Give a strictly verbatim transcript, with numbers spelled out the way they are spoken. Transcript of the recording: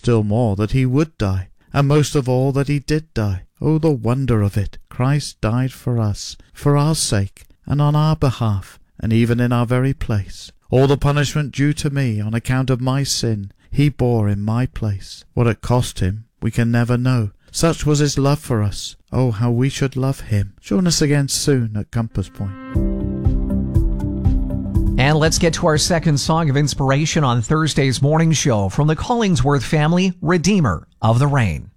still more that he would die, and most of all that he did die. Oh, the wonder of it! Christ died for us, for our sake, and on our behalf, and even in our very place. All the punishment due to me on account of my sin, he bore in my place. What it cost him, we can never know. Such was his love for us. Oh, how we should love him. Join us again soon at Compass Point. And let's get to our second song of inspiration on Thursday's morning show from the Collingsworth family, Redeemer of the Rain.